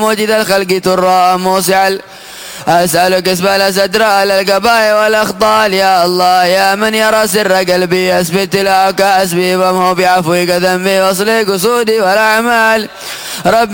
موجد الخلق ترى موسع أسألك اسبال ستر على القبائل والأخطال يا الله يا من يرى سر قلبي أثبت لك أسبي ومه بعفوك ذنبي واصلي قصودي والأعمال ربي